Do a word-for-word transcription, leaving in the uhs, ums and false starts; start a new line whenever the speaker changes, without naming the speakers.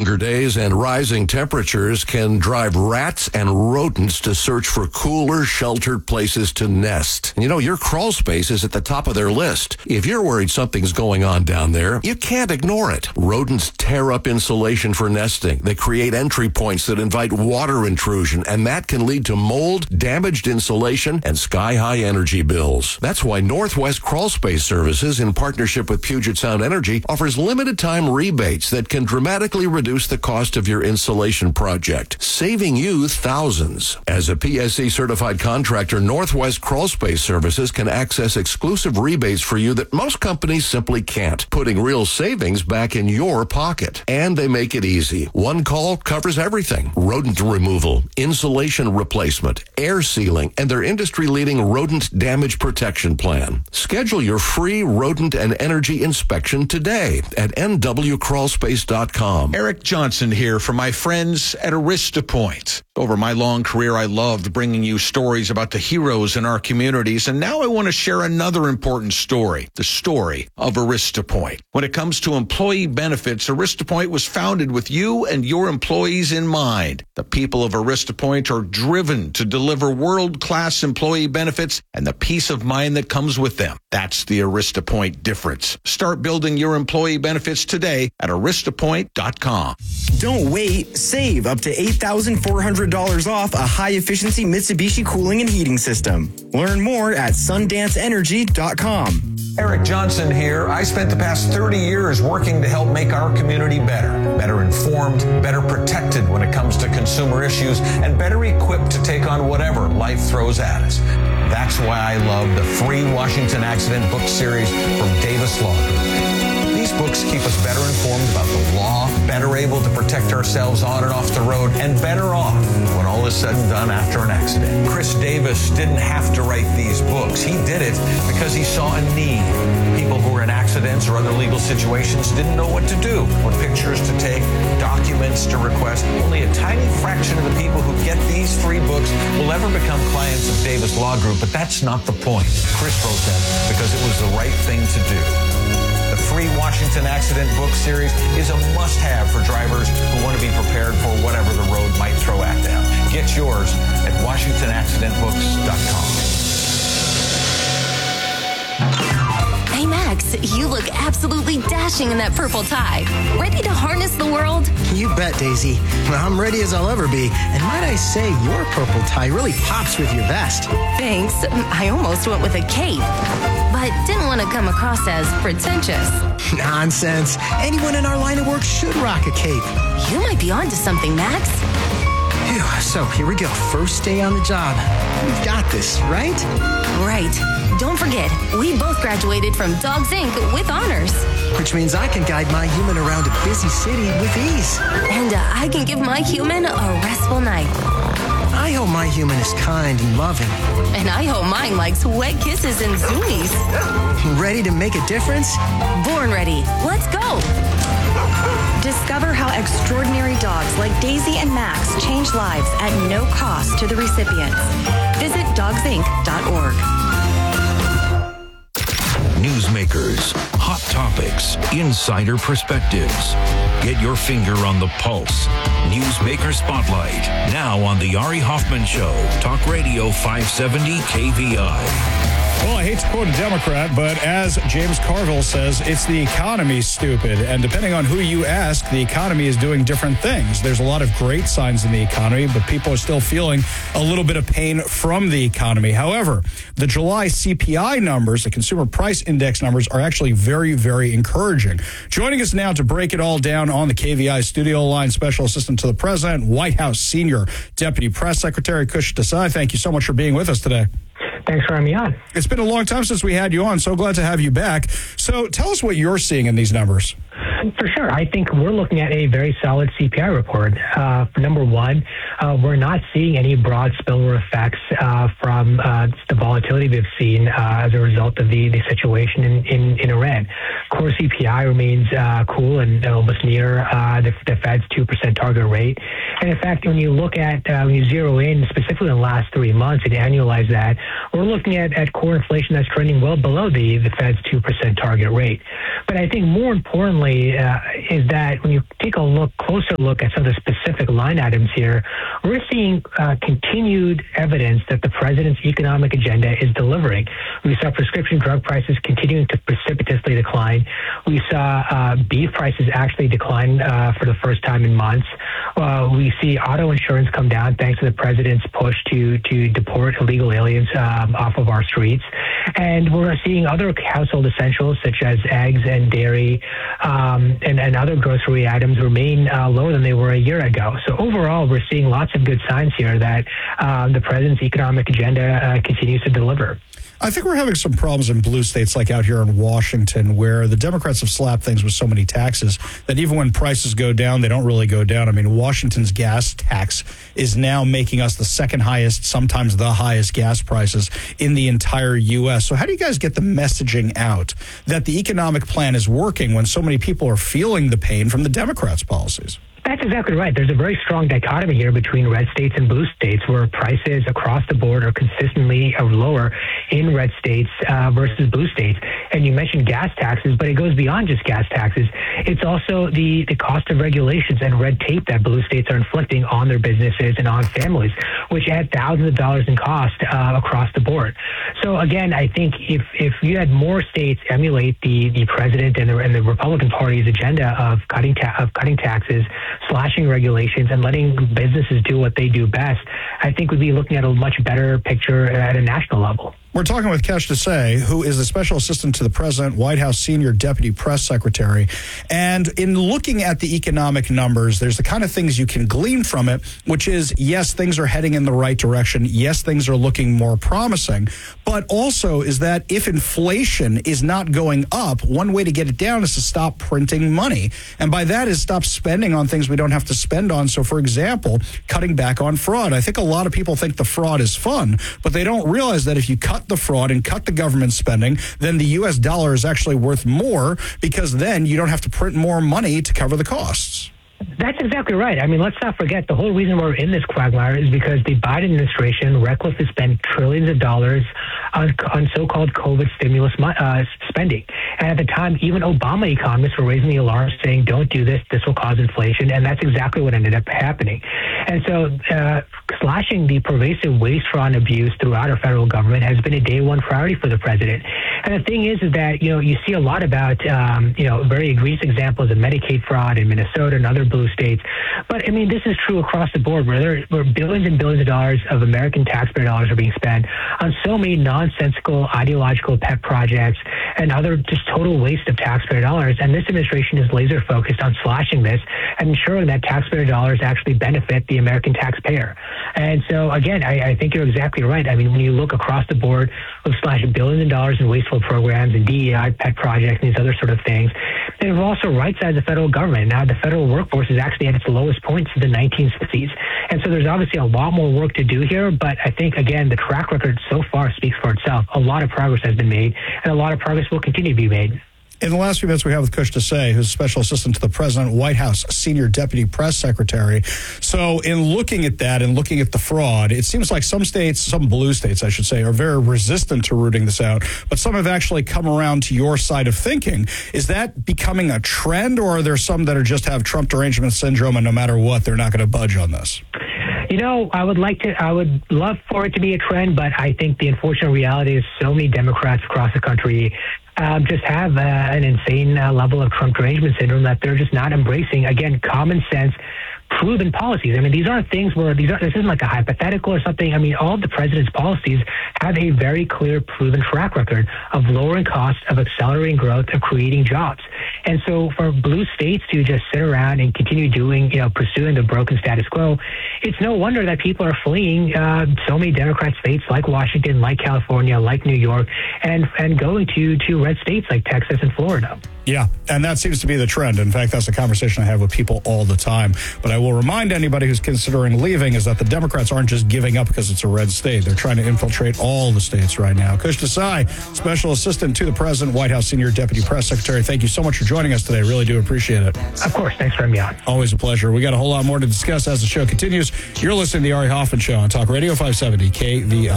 Longer days and rising temperatures can drive rats and rodents to search for cooler, sheltered places to nest. And you know, your crawl space is at the top of their list. If you're worried something's going on down there, you can't ignore it. Rodents tear up insulation for nesting. They create entry points that invite water intrusion, and that can lead to mold, damaged insulation, and sky-high energy bills. That's why Northwest Crawl Space Services, in partnership with Puget Sound Energy, offers limited-time rebates that can dramatically reduce the cost of your insulation project, saving you thousands. As a P S C-certified contractor, Northwest Crawl Space Services can access exclusive rebates for you that most companies simply can't, putting real savings back in your pocket. And they make it easy. One call covers everything: rodent removal, insulation replacement, air sealing, and their industry-leading rodent damage protection plan. Schedule your free rodent and energy inspection today at N W crawl space dot com.
Eric Johnson here for my friends at Arista Point. Over my long career, I loved bringing you stories about the heroes in our communities, and now I want to share another important story, the story of Arista Point. When it comes to employee benefits, Arista Point was founded with you and your employees in mind. The people of Arista Point are driven to deliver world-class employee benefits and the peace of mind that comes with them. That's the Arista Point difference. Start building your employee benefits today at arista point dot com.
Don't wait. Save up to eight thousand four hundred dollars off a high-efficiency Mitsubishi cooling and heating system. Learn more at sundance energy dot com.
Eric Johnson here. I spent the past thirty years working to help make our community better. Better informed, better protected when it comes to consumer issues, and better equipped to take on whatever life throws at us. That's why I love the free Washington Accident book series from Davis Law Group. These books keep us better informed about the law, better able to protect ourselves on and off the road, and better off when all is said and done after an accident. Chris Davis didn't have to write these books. He did it because he saw a need. People who were in accidents or other legal situations didn't know what to do, what pictures to take, documents to request. Only a tiny fraction of the people who get these free books will ever become clients of Davis Law Group, but that's not the point. Chris wrote them because it was the right thing to do. The free Washington Accident book series is a must-have for drivers who want to be prepared for whatever the road might throw at them. Get yours at washington accident books dot com.
Hey, Max, you look absolutely dashing in that purple tie. Ready to harness the world?
You bet, Daisy. I'm ready as I'll ever be. And might I say, your purple tie really pops with your vest.
Thanks. I almost went with a cape, but didn't want to come across as pretentious.
Nonsense. Anyone in our line of work should rock a cape.
You might be onto something, Max.
Phew, so here we go. First day on the job. We've got this, right?
Right. Don't forget, we both graduated from Dogs Incorporated with honors.
Which means I can guide my human around a busy city with ease.
And uh, I can give my human a restful night.
I hope my human is kind and loving.
And I hope mine likes wet kisses and zoomies.
Ready to make a difference?
Born ready. Let's go.
Discover how extraordinary dogs like Daisy and Max change lives at no cost to the recipients. Visit dogs inc dot org.
Newsmakers, hot topics, insider perspectives. Get your finger on the pulse. Newsmaker Spotlight, now on the Ari Hoffman Show, Talk Radio five seventy K V I.
Well, I hate to quote a Democrat, but as James Carville says, it's the economy, stupid. And depending on who you ask, the economy is doing different things. There's a lot of great signs in the economy, but people are still feeling a little bit of pain from the economy. However, the July C P I numbers, the Consumer Price Index numbers, are actually very, very encouraging. Joining us now to break it all down on the K V I studio line, Special Assistant to the President, White House Senior Deputy Press Secretary Kush Desai. Thank you so much for being with us today.
Thanks for having me on.
It's been a long time since we had you on. So glad to have you back. So tell us what you're seeing in these numbers.
For sure. I think we're looking at a very solid C P I report. Uh, for number one, uh, we're not seeing any broad spillover effects uh, from uh, the volatility we've seen uh, as a result of the, the situation in, in, in Iran. Core C P I remains uh, cool and almost near uh, the, the Fed's two percent target rate. And in fact, when you look at, uh, when you zero in specifically in the last three months and annualize that, we're looking at, at core inflation that's trending well below the, the Fed's two percent target rate. But I think more importantly, uh, is that when you take a look, closer look at some of the specific line items here, we're seeing uh, continued evidence that the president's economic agenda is delivering. We saw prescription drug prices continuing to precipitously decline. We saw uh, beef prices actually decline uh, for the first time in months. Uh, we see auto insurance come down thanks to the president's push to to deport illegal aliens um, off of our streets. And we're seeing other household essentials such as eggs and dairy um, and, and other grocery items remain uh, lower than they were a year ago. So overall, we're seeing lots of good signs here that um, the president's economic agenda uh, continues to deliver.
I think we're having some problems in blue states like out here in Washington where the Democrats have slapped things with so many taxes that even when prices go down, they don't really go down. I mean, Washington's gas tax is now making us the second highest, sometimes the highest gas prices in the entire U S. So how do you guys get the messaging out that the economic plan is working when so many people are feeling the pain from the Democrats' policies?
That's exactly right. There's a very strong dichotomy here between red states and blue states where prices across the board are consistently lower in red states uh, versus blue states. And you mentioned gas taxes, but it goes beyond just gas taxes. It's also the, the cost of regulations and red tape that blue states are inflicting on their businesses and on families, which add thousands of dollars in cost uh, across the board. So again, I think if, if you had more states emulate the, the president and the, and the Republican Party's agenda of cutting ta- of cutting taxes, slashing regulations, and letting businesses do what they do best, I think we'd be looking at a much better picture at a national level.
We're talking with Kesh Desai, who is the Special Assistant to the President, White House Senior Deputy Press Secretary. And in looking at the economic numbers, there's the kind of things you can glean from it, which is, yes, things are heading in the right direction. Yes, things are looking more promising. But also is that if inflation is not going up, one way to get it down is to stop printing money. And by that is stop spending on things we don't have to spend on. So, for example, cutting back on fraud. I think a lot of people think the fraud is fun, but they don't realize that if you cut the fraud and cut the government spending, then the U S dollar is actually worth more because then you don't have to print more money to cover the costs.
That's exactly right. I mean, let's not forget the whole reason we're in this quagmire is because the Biden administration recklessly spent trillions of dollars on, on so-called COVID stimulus uh, spending. And at the time, even Obama economists were raising the alarm saying, don't do this, this will cause inflation. And that's exactly what ended up happening. And so uh, slashing the pervasive waste, fraud, and abuse throughout our federal government has been a day one priority for the president. And the thing is, is that, you know, you see a lot about, um, you know, very egregious examples of Medicaid fraud in Minnesota and other blue states. But, I mean, this is true across the board where there where billions and billions of dollars of American taxpayer dollars are being spent on so many nonsensical ideological pet projects and other just total waste of taxpayer dollars. And this administration is laser focused on slashing this and ensuring that taxpayer dollars actually benefit the American taxpayer. And so, again, I, I think you're exactly right. I mean, when you look across the board, we've slashed billions of dollars in wasteful programs and D E I pet projects and these other sort of things. And we've also right-sized the federal government. Now the federal workforce is actually at its lowest point since the nineteen sixties. And so there's obviously a lot more work to do here. But I think, again, the track record so far speaks for itself. A lot of progress has been made, and a lot of progress will continue to be made.
In the last few minutes, we have with Kesh Desai, who's Special Assistant to the President, White House Senior Deputy Press Secretary. So in looking at that and looking at the fraud, it seems like some states, some blue states, I should say, are very resistant to rooting this out, but some have actually come around to your side of thinking. Is that becoming a trend, or are there some that are just have Trump derangement syndrome and no matter what, they're not going to budge on this?
You know, I would like to, I would love for it to be a trend, but I think the unfortunate reality is so many Democrats across the country Um, just have uh, an insane uh, level of Trump derangement syndrome that they're just not embracing, again, common sense, proven policies. I mean, these aren't things where these are, this isn't like a hypothetical or something. I mean, all of the president's policies have a very clear, proven track record of lowering costs, of accelerating growth, of creating jobs. And so for blue states to just sit around and continue doing, you know, pursuing the broken status quo, it's no wonder that people are fleeing uh, so many Democrat states like Washington, like California, like New York, and, and going to, to red states like Texas and Florida.
Yeah, and that seems to be the trend. In fact, that's a conversation I have with people all the time. But I will remind anybody who's considering leaving is that the Democrats aren't just giving up because it's a red state. They're trying to infiltrate all the states right now. Kesh Desai, Special Assistant to the President, White House Senior Deputy Press Secretary, thank you so much for joining us today. Really do appreciate it.
Of course. Thanks for having me on.
Always a pleasure. We got a whole lot more to discuss as the show continues. You're listening to the Ari Hoffman Show on Talk Radio five seventy K V I.